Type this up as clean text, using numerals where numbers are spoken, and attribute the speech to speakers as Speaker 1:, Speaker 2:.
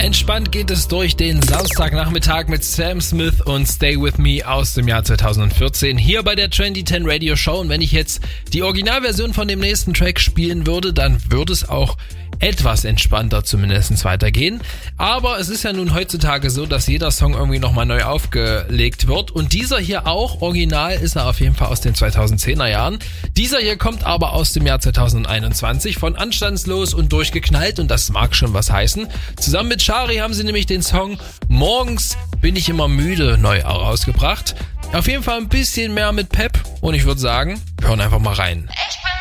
Speaker 1: Entspannt geht es durch den Samstagnachmittag mit Sam Smith und Stay With Me aus dem Jahr 2014 hier bei der Trendy 10 Radio Show. Und wenn ich jetzt die Originalversion von dem nächsten Track spielen würde, dann würde es auch etwas entspannter zumindest weitergehen. Aber es ist ja nun heutzutage so, dass jeder Song irgendwie nochmal neu aufgelegt wird. Und dieser hier auch, original ist er auf jeden Fall aus den 2010er Jahren. Dieser hier kommt aber aus dem Jahr 2021 von Anstandslos und Durchgeknallt. Und das mag schon was heißen. Zusammen mit Shari haben sie nämlich den Song Morgens bin ich immer müde neu rausgebracht. Auf jeden Fall ein bisschen mehr mit Pep. Und ich würde sagen, wir hören einfach mal rein.
Speaker 2: Ich bin